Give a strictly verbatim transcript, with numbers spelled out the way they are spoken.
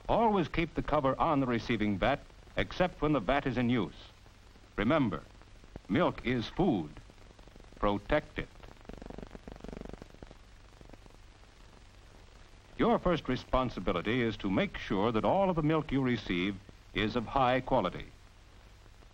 Always keep the cover on the receiving vat, except when the vat is in use. Remember, milk is food. Protect it. Your first responsibility is to make sure that all of the milk you receive is of high quality.